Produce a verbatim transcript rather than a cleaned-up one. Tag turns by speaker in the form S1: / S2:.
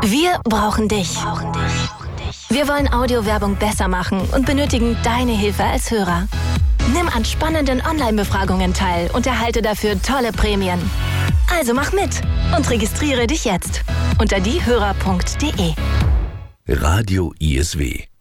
S1: Wir brauchen dich. Wir wollen Audiowerbung besser machen und benötigen deine Hilfe als Hörer. Nimm an spannenden Online-Befragungen teil und erhalte dafür tolle Prämien. Also mach mit und registriere dich jetzt unter diehörer punkt de.
S2: Radio I S W